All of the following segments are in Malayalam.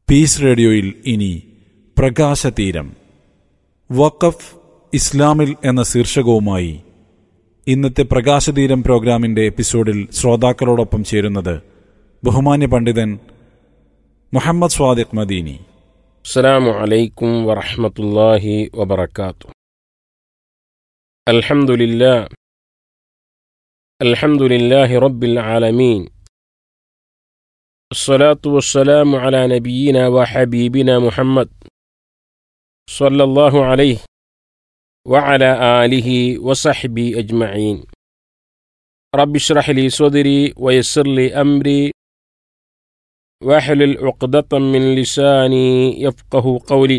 പീസ് റേഡിയോയിൽ ഇനി പ്രകാശതീരം വഖഫ് ഇസ്ലാമിൽ എന്ന ശീർഷകവുമായി ഇന്നത്തെ പ്രകാശതീരം പ്രോഗ്രാമിന്റെ എപ്പിസോഡിൽ ശ്രോതാക്കളോടൊപ്പം ചേരുന്നത് ബഹുമാന്യ പണ്ഡിതൻ മുഹമ്മദ് സ്വാദിഖ് മദീനി. അസ്സലാമു അലൈക്കും വറഹ്മത്തുള്ളാഹി വബറകാതുഹു. അൽഹംദുലില്ലാഹി റബ്ബിൽ ആലമീൻ. الصلاة والسلام على نبينا وحبيبنا محمد صلى الله عليه وعلى آله وصحبه أجمعين. رب اشرح لي صدري ويسر لي أمري واحلل عقدة من لساني يفقه قولي.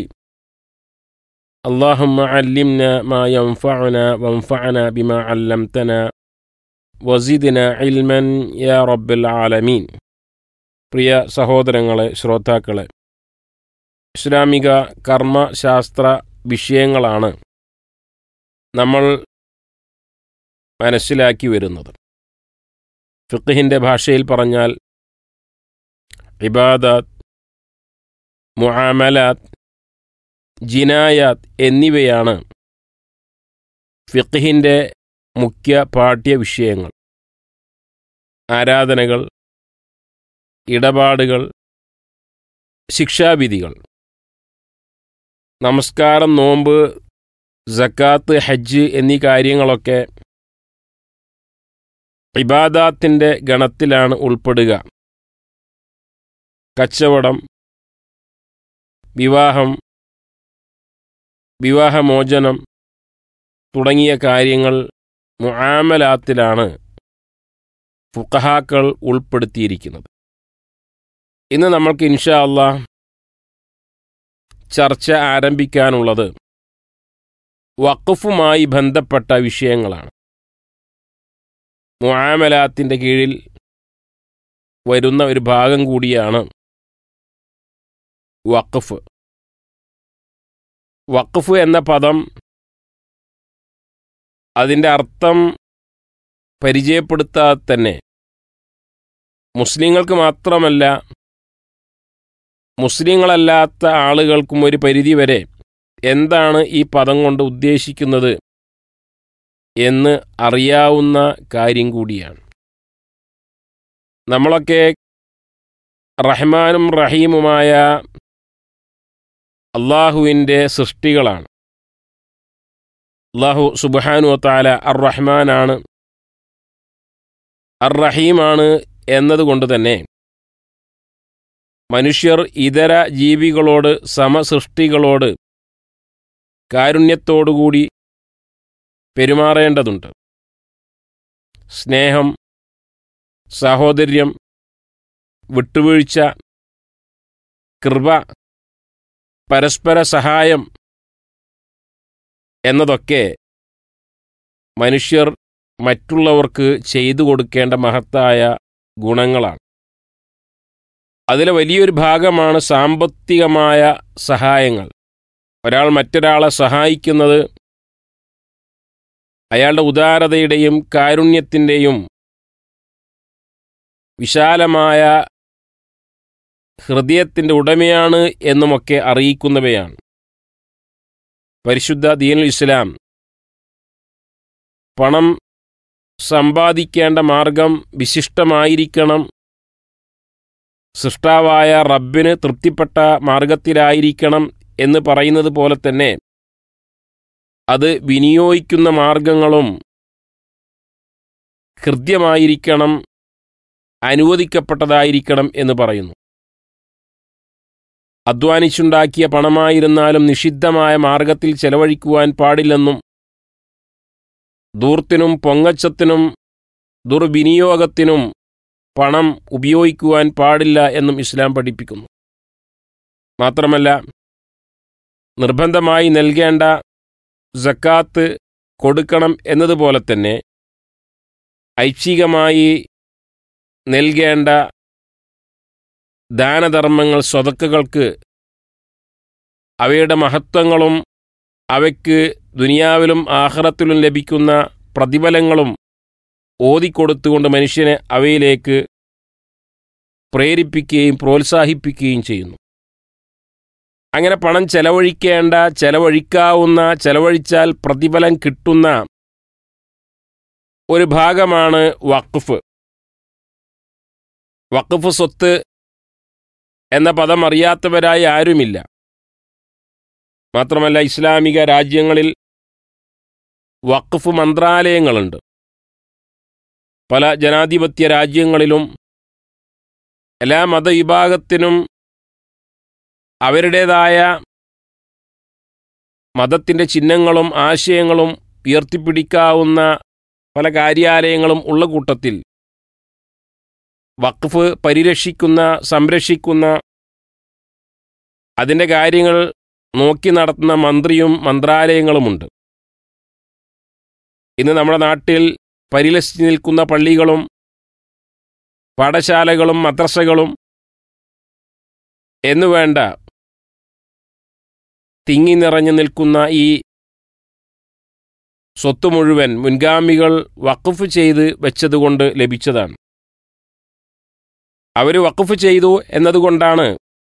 اللهم علمنا ما ينفعنا وانفعنا بما علمتنا وزدنا علما يا رب العالمين. പ്രിയ സഹോദരങ്ങളെ, ശ്രോതാക്കളെ, ഇസ്ലാമിക കർമ്മശാസ്ത്ര വിഷയങ്ങളാണ് നമ്മൾ മനസ്സിലാക്കി വരുന്നത്. ഫിഖ്ഹിന്റെ ഭാഷയിൽ പറഞ്ഞാൽ ഇബാദത്ത്, മുആമലാത്ത്, ജിനായാത്ത് എന്നിവയാണ് ഫിഖ്ഹിന്റെ മുഖ്യ പാഠ്യ വിഷയങ്ങൾ. ആരാധനകൾ, ഇടപാടുകൾ, ശിക്ഷാവിധികൾ, നമസ്കാരം, നോമ്പ്, സക്കാത്ത്, ഹജ്ജ് എന്നീ കാര്യങ്ങളൊക്കെ ഇബാദാത്തിൻ്റെ ഗണത്തിലാണ് ഉൾപ്പെടുക. കച്ചവടം, വിവാഹം, വിവാഹമോചനം തുടങ്ങിയ കാര്യങ്ങൾ മുആമലാത്തിലാണ് ഫുഖഹാക്കൾ ഉൾപ്പെടുത്തിയിരിക്കുന്നത്. ഇന്ന് നമ്മൾക്ക് ഇൻഷാ അല്ലാഹ് ചർച്ച ആരംഭിക്കാനുള്ളത് വഖഫുമായി ബന്ധപ്പെട്ട വിഷയങ്ങളാണ്. മുആമലാത്തിൻ്റെ കീഴിൽ വരുന്ന ഒരു ഭാഗം കൂടിയാണ് വഖഫ്. വഖഫ് എന്ന പദം, അതിൻ്റെ അർത്ഥം പരിചയപ്പെടുത്താതെ തന്നെ മുസ്ലിങ്ങൾക്ക് മാത്രമല്ല, മുസ്ലിങ്ങളല്ലാത്ത ആളുകൾക്കും ഒരു പരിധിവരെ എന്താണ് ഈ പദം കൊണ്ട് ഉദ്ദേശിക്കുന്നത് എന്ന് അറിയാവുന്ന കാര്യം കൂടിയാണ്. നമ്മളൊക്കെ റഹ്മാനും റഹീമുമായ അള്ളാഹുവിൻ്റെ സൃഷ്ടികളാണ്. അള്ളാഹു സുബ്ഹാനഹു വ തആല അർ റഹ്മാനാണ്, അർ റഹീമാണ് എന്നതുകൊണ്ട് തന്നെ മനുഷ്യർ ഇതര ജീവികളോട്, സമസൃഷ്ടികളോട് കാരുണ്യത്തോടുകൂടി പെരുമാറേണ്ടതുണ്ട്. സ്നേഹം, സാഹോദര്യം, വിട്ടുവീഴ്ച, കൃപ, പരസ്പര സഹായം എന്നതൊക്കെ മനുഷ്യർ മറ്റുള്ളവർക്ക് ചെയ്തു കൊടുക്കേണ്ട മഹത്തായ ഗുണങ്ങളാണ്. അതിലെ വലിയൊരു ഭാഗമാണ് സാമ്പത്തികമായ സഹായങ്ങൾ. ഒരാൾ മറ്റൊരാളെ സഹായിക്കുന്നത് അയാളുടെ ഉദാരതയുടെയും കാരുണ്യത്തിൻ്റെയും വിശാലമായ ഹൃദയത്തിൻ്റെ ഉടമയാണ് എന്നുമൊക്കെ അറിയിക്കുന്നവയാണ്. പരിശുദ്ധ ദീനുൽ ഇസ്ലാം പണം സമ്പാദിക്കേണ്ട മാർഗം വിശിഷ്ടമായിരിക്കണം, സൃഷ്ടാവായ റബ്ബിന് തൃപ്തിപ്പെട്ട മാർഗത്തിലായിരിക്കണം എന്ന് പറയുന്നത് പോലെ തന്നെ അത് വിനിയോഗിക്കുന്ന മാർഗങ്ങളും ഹൃദ്യമായിരിക്കണം, അനുവദിക്കപ്പെട്ടതായിരിക്കണം എന്ന് പറയുന്നു. അധ്വാനിച്ചുണ്ടാക്കിയ പണമായിരുന്നാലും നിഷിദ്ധമായ മാർഗത്തിൽ ചെലവഴിക്കുവാൻ പാടില്ലെന്നും ധൂർത്തിനും പൊങ്ങച്ചത്തിനും ദുർവിനിയോഗത്തിനും പണം ഉപയോഗിക്കുവാൻ പാടില്ല എന്നും ഇസ്ലാം പഠിപ്പിക്കുന്നു. മാത്രമല്ല, നിർബന്ധമായി നൽകേണ്ട സക്കാത്ത് കൊടുക്കണം എന്നതുപോലെ തന്നെ ഐച്ഛികമായി നൽകേണ്ട ദാനധർമ്മങ്ങൾ, സ്വതക്കകൾക്ക് അവയുടെ മഹത്വങ്ങളും അവയ്ക്ക് ദുനിയാവിലും ആഖിറത്തിലും ലഭിക്കുന്ന പ്രതിഫലങ്ങളും ഓതിക്കൊടുത്തുകൊണ്ട് മനുഷ്യനെ അവയിലേക്ക് പ്രേരിപ്പിക്കുകയും പ്രോത്സാഹിപ്പിക്കുകയും ചെയ്യുന്നു. അങ്ങനെ പണം ചെലവഴിക്കേണ്ട, ചെലവഴിക്കാവുന്ന, ചെലവഴിച്ചാൽ പ്രതിഫലം കിട്ടുന്ന ഒരു ഭാഗമാണ് വഖഫ്. വഖഫ് സ്വത്ത് എന്ന പദം അറിയാത്തവരായി ആരുമില്ല. മാത്രമല്ല ഇസ്ലാമിക രാജ്യങ്ങളിൽ വഖഫ് മന്ത്രാലയങ്ങളുണ്ട്. പല ജനാധിപത്യ രാജ്യങ്ങളിലും എല്ലാ മതവിഭാഗത്തിനും അവരുടേതായ മതത്തിൻ്റെ ചിഹ്നങ്ങളും ആശയങ്ങളും ഉയർത്തിപ്പിടിക്കാവുന്ന പല കാര്യാലയങ്ങളും ഉള്ള കൂട്ടത്തിൽ വഖഫ് പരിരക്ഷിക്കുന്ന, സംരക്ഷിക്കുന്ന, അതിൻ്റെ കാര്യങ്ങൾ നോക്കി നടത്തുന്ന മന്ത്രിയും മന്ത്രാലയങ്ങളുമുണ്ട്. ഇന്ന് നമ്മുടെ നാട്ടിൽ പരിലസിച്ച് നിൽക്കുന്ന പള്ളികളും പാഠശാലകളും മദ്രസകളും എന്നുവേണ്ട തിങ്ങി നിറഞ്ഞു നിൽക്കുന്ന ഈ സ്വത്ത് മുഴുവൻ മുൻഗാമികൾ വഖഫ് ചെയ്ത് വെച്ചതുകൊണ്ട് ലഭിച്ചതാണ്. അവർ വഖഫ് ചെയ്തു എന്നതുകൊണ്ടാണ്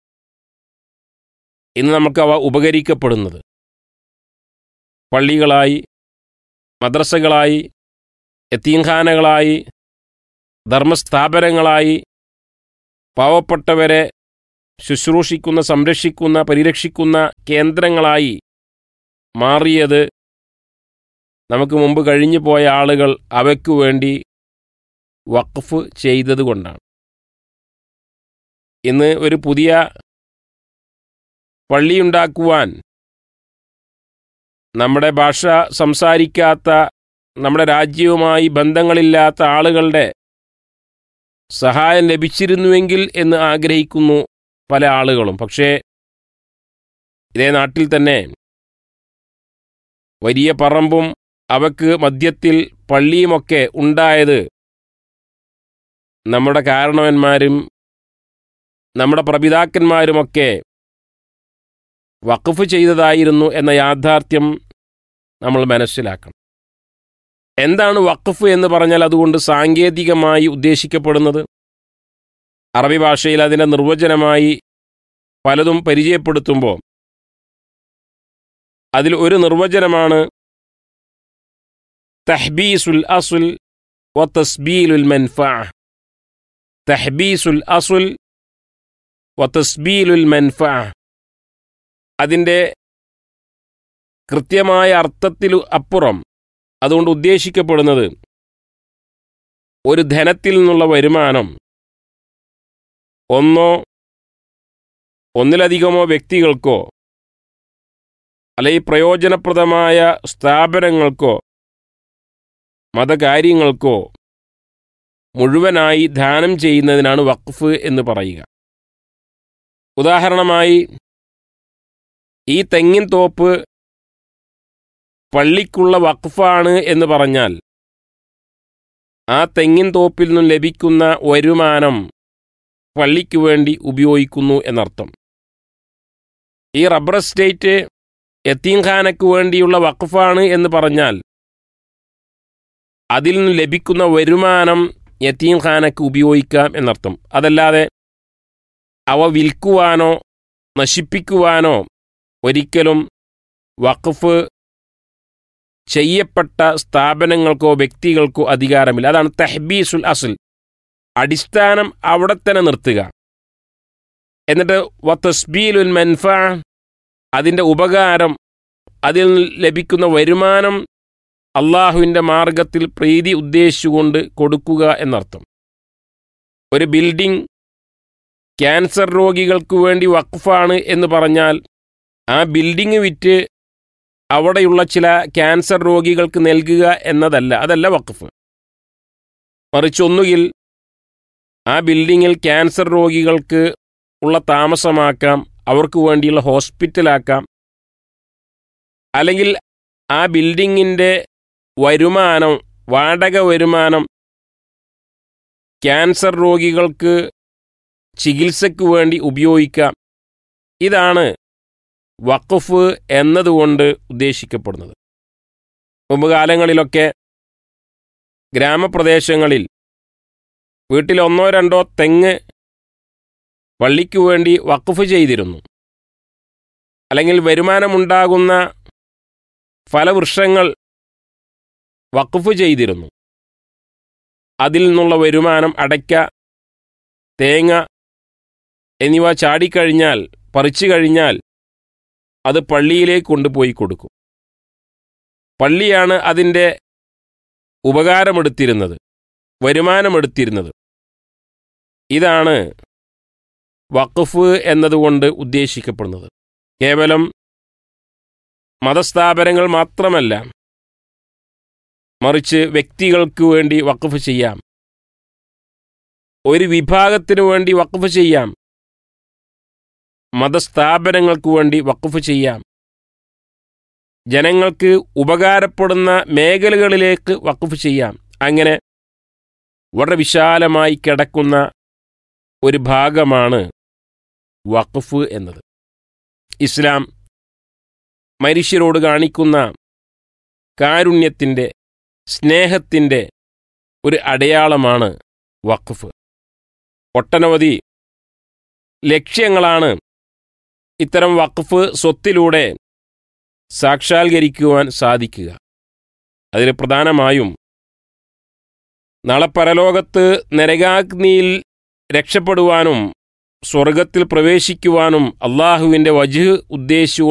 ഇന്ന് നമുക്ക് അവ ഉപകരിക്കപ്പെടുന്നത്. പള്ളികളായി, മദ്രസകളായി, യതീംഖാനകളായി, ധർമ്മസ്ഥാപനങ്ങളായി പാവപ്പെട്ടവരെ ശുശ്രൂഷിക്കുന്ന, സംരക്ഷിക്കുന്ന, പരിരക്ഷിക്കുന്ന കേന്ദ്രങ്ങളായി മാറിയത് നമുക്ക് മുമ്പ് കഴിഞ്ഞു പോയ ആളുകൾ അവയ്ക്കു വേണ്ടി വഖഫ് ചെയ്തതുകൊണ്ടാണ്. ഇന്ന് ഒരു പുതിയ പള്ളിയുണ്ടാക്കുവാൻ നമ്മുടെ ഭാഷ സംസാരിക്കാത്ത, നമ്മുടെ രാജ്യവുമായി ബന്ധങ്ങളില്ലാത്ത ആളുകളുടെ സഹായം ലഭിച്ചിരുന്നുവെങ്കിൽ എന്ന് ആഗ്രഹിക്കുന്നു പല ആളുകളും. പക്ഷേ ഇതേ നാട്ടിൽ തന്നെ വലിയ പറമ്പും അവയ്ക്ക് മധ്യത്തിൽ പള്ളിയുമൊക്കെ ഉണ്ടായത് നമ്മുടെ കാരണവന്മാരും നമ്മുടെ പ്രപിതാക്കന്മാരുമൊക്കെ വഖഫ് ചെയ്തതായിരുന്നു എന്ന യാഥാർത്ഥ്യം നമ്മൾ മനസ്സിലാക്കണം. എന്താണ് വഖഫ് എന്ന് പറഞ്ഞാൽ അതുകൊണ്ട് സാങ്കേതികമായി ഉദ്ദേശിക്കപ്പെടുന്നത്? അറബി ഭാഷയിൽ അതിൻ്റെ നിർവചനമായി പലതും പരിചയപ്പെടുത്തുമ്പോൾ അതിൽ ഒരു നിർവചനമാണ് തഹ്ബീസുൽ അസ്ൽ വ തസ്ബീലുൽ മൻഫഅ. തഹ്ബീസുൽ അസ്ൽ വ തസ്ബീലുൽ മൻഫഅ. അതിൻ്റെ കൃത്യമായ അർത്ഥത്തിൽ അപ്പുറം അതുകൊണ്ട് ഉദ്ദേശിക്കപ്പെടുന്നത് ഒരു ധനത്തിൽ നിന്നുള്ള വരുമാനം ഒന്നിലധികമോ വ്യക്തികൾക്കോ അല്ലെങ്കിൽ പ്രയോജനപ്രദമായ സ്ഥാപനങ്ങൾക്കോ മതകാര്യങ്ങൾക്കോ മുഴുവനായി ദാനം ചെയ്യുന്നതിനാണ് വഖഫ് എന്ന് പറയുക. ഉദാഹരണമായി, ഈ തെങ്ങിൻ തോപ്പ് പള്ളിക്കുള്ള വഖഫാണ് എന്ന് പറഞ്ഞാൽ ആ തെങ്ങിൻ തോപ്പിൽ നിന്നും ലഭിക്കുന്ന വരുമാനം പള്ളിക്ക് വേണ്ടി ഉപയോഗിക്കുന്നു എന്നർത്ഥം. ഈ റബ്ബർ എസ്റ്റേറ്റ് യതീംഖാനയ്ക്ക് വേണ്ടിയുള്ള വഖഫാണ് എന്ന് പറഞ്ഞാൽ അതിൽ നിന്ന് ലഭിക്കുന്ന വരുമാനം യതീംഖാനയ്ക്ക് ഉപയോഗിക്കാം എന്നർത്ഥം. അതല്ലാതെ അവ വിൽക്കുവാനോ നശിപ്പിക്കുവാനോ ഒരിക്കലും വഖഫ് ചെയ്യപ്പെട്ട സ്ഥാപനങ്ങൾക്കോ വ്യക്തികൾക്കോ അധികാരമില്ല. അതാണ് തഹ്ബീസുൽ അസ്ൽ. അടിസ്ഥാനം അവിടെ തന്നെ നിർത്തുക. എന്നിട്ട് വതസ്ബീലുൽ മൻഫഅ, അതിൻ്റെ ഉപകാരം, അതിൽ ലഭിക്കുന്ന വരുമാനം അള്ളാഹുവിൻ്റെ മാർഗത്തിൽ പ്രീതി ഉദ്ദേശിച്ചുകൊണ്ട് കൊടുക്കുക എന്നർത്ഥം. ഒരു ബിൽഡിംഗ് ക്യാൻസർ രോഗികൾക്ക് വേണ്ടി വഖഫാണ് എന്ന് പറഞ്ഞാൽ ആ ബിൽഡിംഗ് വിറ്റ് അവിടെയുള്ള ചില ക്യാൻസർ രോഗികൾക്ക് നൽകുക എന്നതല്ല, അതല്ല വഖഫ്. മറിച്ച് ഒന്നുകിൽ ആ ബിൽഡിങ്ങിൽ ക്യാൻസർ രോഗികൾക്ക് ഉള്ള താമസമാക്കാം, അവർക്ക് വേണ്ടിയുള്ള ഹോസ്പിറ്റലാക്കാം, അല്ലെങ്കിൽ ആ ബിൽഡിങ്ങിൻ്റെ വരുമാനം, വാടക വരുമാനം ക്യാൻസർ രോഗികൾക്ക് ചികിത്സയ്ക്ക് വേണ്ടി ഉപയോഗിക്കാം. ഇതാണ് വഖഫ് എന്നതുകൊണ്ട് ഉദ്ദേശിക്കപ്പെടുന്നത്. മുമ്പ് കാലങ്ങളിലൊക്കെ ഗ്രാമപ്രദേശങ്ങളിൽ വീട്ടിൽ 1-2 തെങ്ങ് പള്ളിക്ക് വേണ്ടി വഖഫ് ചെയ്തിരുന്നു. അല്ലെങ്കിൽ വരുമാനമുണ്ടാകുന്ന ഫലവൃക്ഷങ്ങൾ വഖഫ് ചെയ്തിരുന്നു. അതിൽ നിന്നുള്ള വരുമാനം അടയ്ക്ക, തേങ്ങ എന്നിവ ചാടിക്കഴിഞ്ഞാൽ, പറിച്ചു കഴിഞ്ഞാൽ അത് പള്ളിയിലേക്ക് കൊണ്ടുപോയി കൊടുക്കും. പള്ളിയാണ് അതിൻ്റെ ഉപകാരമെടുത്തിരുന്നത്, വരുമാനമെടുത്തിരുന്നത്. ഇതാണ് വഖഫ് എന്നതുകൊണ്ട് ഉദ്ദേശിക്കപ്പെടുന്നത്. കേവലം മതസ്ഥാപനങ്ങൾ മാത്രമല്ല, മറിച്ച് വ്യക്തികൾക്ക് വേണ്ടി വഖഫ് ചെയ്യാം, ഒരു വിഭാഗത്തിനു വേണ്ടി വഖഫ് ചെയ്യാം, മതസ്ഥാപനങ്ങൾക്ക് വേണ്ടി വഖഫ് ചെയ്യാം, ജനങ്ങൾക്ക് ഉപകാരപ്പെടുന്ന മേഖലകളിലേക്ക് വഖഫ് ചെയ്യാം. അങ്ങനെ വളരെ വിശാലമായി കിടക്കുന്ന ഒരു ഭാഗമാണ് വഖഫ് എന്നത്. ഇസ്ലാം മനുഷ്യരോട് കാണിക്കുന്ന കാരുണ്യത്തിൻ്റെ, സ്നേഹത്തിൻ്റെ ഒരു അടയാളമാണ് വഖഫ്. ഒട്ടനവധി ലക്ഷ്യങ്ങളാണ് ഇത്തരം വഖഫ് സ്വത്തിലൂടെ സാക്ഷാത്കരിക്കുവാൻ സാധിക്കുക. അതിൽ പ്രധാനമായും നാളെ പരലോകത്ത് നരകാഗ്നിയിൽ രക്ഷപ്പെടുവാനും സ്വർഗത്തിൽ പ്രവേശിക്കുവാനും അള്ളാഹുവിൻ്റെ വജ്ഹ് ഉദ്ദേശിച്ചു